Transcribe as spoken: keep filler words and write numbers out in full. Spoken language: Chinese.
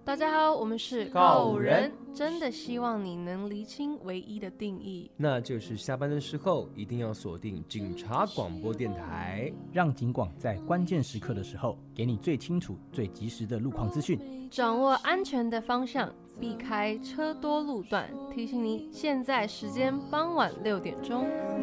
大家好，我们是告人， 真的希望你能厘清唯一的定义， 那就是下班的时候一定要锁定警察广播电台， 让警广在关键时刻的时候给你最清楚、最及时的路况资讯， 掌握安全的方向，避开车多路段。提醒你，现在时间傍晚六点钟。